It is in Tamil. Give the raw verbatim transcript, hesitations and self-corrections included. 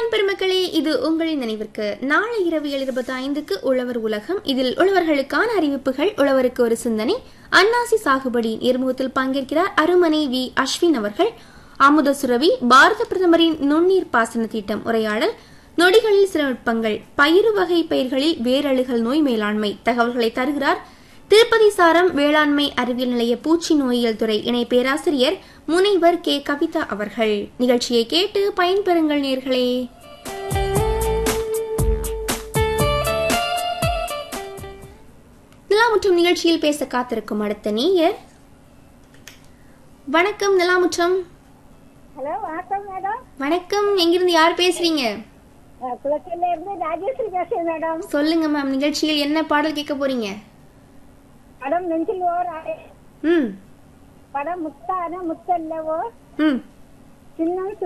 வேளாண் பெருமக்களே, இது உங்களின் நினைவிற்கு நாளை இரவு ஏழு இருபத்தி ஐந்துக்கு உழவர் உலகம். இதில் உழவர்களுக்கான அறிவிப்புகள், உழவருக்கு ஒரு சிந்தனை, அன்னாசி சாகுபடி நேர்முகத்தில் பங்கேற்கிறார் அருமனை வி அஸ்வின் அவர்கள். அமுத சுரவி, பாரத பிரதமரின் நுண்ணீர் பாசன திட்டம் உரையாடல், நொடிகளில் சில நுட்பங்கள், பயிறு வகை பயிர்களில் வேரழுகல் நோய் மேலாண்மை தகவல்களை தருகிறார் திருப்பதி சாரம் வேளாண்மை அறிவியல் நிலைய பூச்சி நோயியல் துறை இணை பேராசிரியர் முனைவர் கே கவிதா அவர்கள். நிகழ்ச்சியை கேட்டு பயன்பெறுங்கள் நேர்களே. நிலாமுற்றம் நிகழ்ச்சியில் பேச காத்திருக்கும் அடுத்த நேயர். வணக்கம் நிலாமுற்றம். ஹலோ, வணக்கம் மேடம். வணக்கம், எங்கிருந்து யார் பேசுறீங்க? குளத்தில இருந்து ராஜேஸ்வரி பேசுறேன் மேடம். சொல்லுங்க மேம், நிகழ்ச்சியில் என்ன பாடல் கேட்க போறீங்க? படம் நெஞ்சில் ஓர் ஆடை. ம் படம் முத்தான முத்தல்லவோ ம் சின்னம்